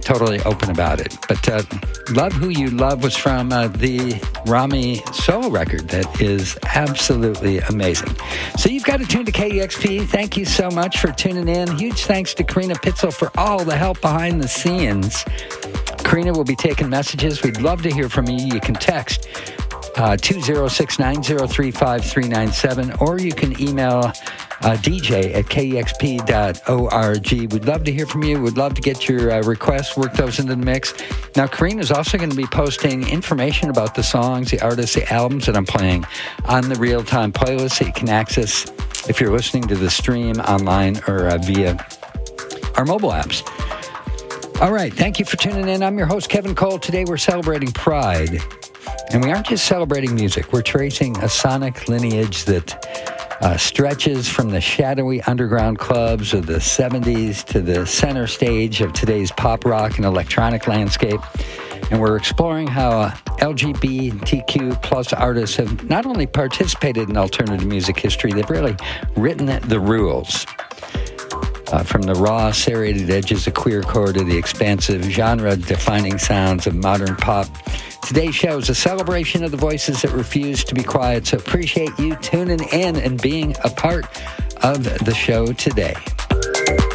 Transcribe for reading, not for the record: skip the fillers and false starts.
totally open about it. But Love Who You Love was from the Rami solo record that is absolutely amazing. So you've got to tune to KEXP. Thank you so much for tuning in. Huge thanks to Karina Pitzel for all the help behind the scenes. Karina will be taking messages. We'd love to hear from you. You can text 206-903-5397, or you can email DJ at kexp.org. We'd love to hear from you. We'd love to get your requests, work those into the mix. Now, Karina's also going to be posting information about the songs, the artists, the albums that I'm playing on the real-time playlist that you can access if you're listening to the stream online or via our mobile apps. All right, thank you for tuning in. I'm your host, Kevin Cole. Today we're celebrating Pride. And we aren't just celebrating music. We're tracing a sonic lineage that stretches from the shadowy underground clubs of the 70s to the center stage of today's pop rock and electronic landscape. And we're exploring how LGBTQ plus artists have not only participated in alternative music history, they've really written the rules. From the raw, serrated edges of queercore to the expansive, genre-defining sounds of modern pop, today's show is a celebration of the voices that refuse to be quiet. So appreciate you tuning in and being a part of the show today.